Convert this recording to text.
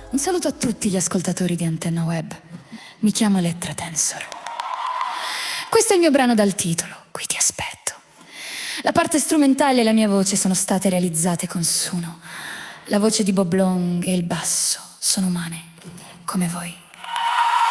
Un saluto a tutti gli ascoltatori di Antenna Web. Mi chiamo Elettra Tensor. Questo è il mio brano dal titolo, Qui ti aspetto. La parte strumentale e la mia voce sono state realizzate con Suno. La voce di Bob Long e il basso sono umane, come voi.